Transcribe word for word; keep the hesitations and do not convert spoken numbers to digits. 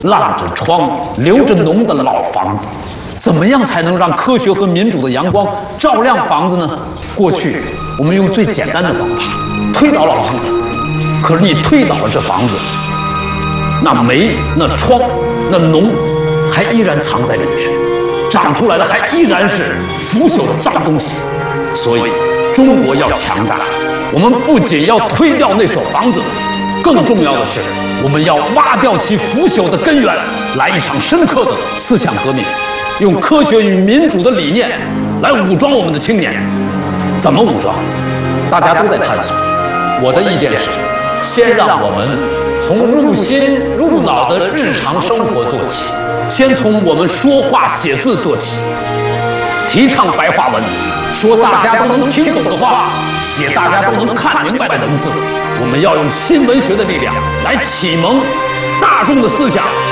烂着窗、流着脓的老房子。怎么样才能让科学和民主的阳光照亮房子呢？过去我们用最简单的方法推倒老房子，可是你推倒了这房子，那霉、那疮、那脓还依然藏在里面，长出来的还依然是腐朽的脏东西。所以，中国要强大，我们不仅要推掉那所房子，更重要的是，我们要挖掉其腐朽的根源，来一场深刻的思想革命。用科学与民主的理念来武装我们的青年。怎么武装？大家都在探索。我的意见是，先让我们从入心入脑的日常生活做起，先从我们说话写字做起，提倡白话文，说大家都能听懂的话，写大家都能看明白的文字。我们要用新文学的力量来启蒙大众的思想。